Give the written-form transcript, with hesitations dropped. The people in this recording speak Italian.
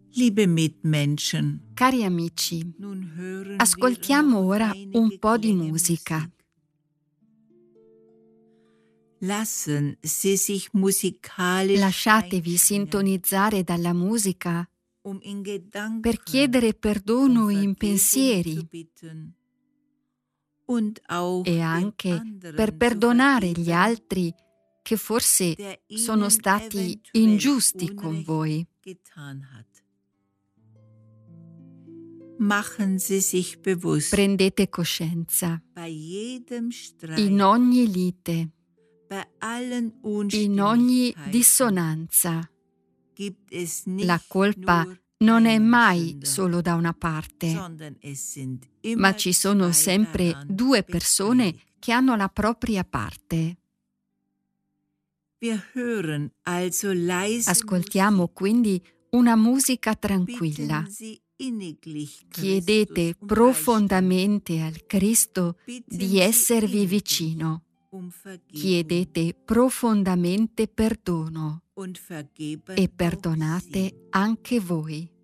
Liebe Mitmenschen, Cari amici, nun hören ascoltiamo wir ora noch un einige po' di Klänge musica. Musik. Lassen Sie sich musikalisch Lasciatevi einstimmen, sintonizzare dalla musica um in per Gedanken chiedere um perdono in Vergebung pensieri zu bitten und auch e den anche per anderen zu perdonare gli vergeben, altri che forse der sono Ihnen stati eventuell ingiusti con Unrecht voi. getan hat. Machen Sie sich bewusst, Prendete coscienza. bei jedem Streit, In ogni lite, bei allen in ogni Unstimmigkeiten dissonanza, gibt es la nicht colpa nur non è einen mai Sünder, solo da una parte, sondern es sind ma immer ci sono zwei sempre daran due persone beteiligt. che hanno la propria parte. Wir hören also leise Ascoltiamo Musik, quindi una musica tranquilla. bitten Sie inniglich Chiedete Christus um Beistand, profondamente al Cristo bitten di Sie esservi inniglich vicino. um Vergebung Chiedete profondamente perdono und vergeben e auch Sie. perdonate anche voi.